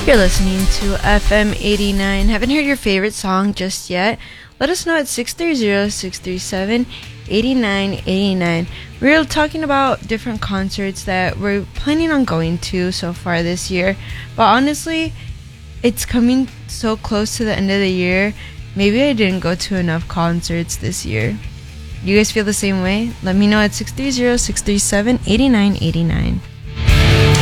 You're listening to FM 89. Haven't heard your favorite song just yet? Let us know at 630-637-8989. We're talking about different concerts that we're planning on going to so far this year. But honestly, it's coming so close to the end of the year. Maybe I didn't go to enough concerts this year. You guys feel the same way? Let me know at 630-637-8989.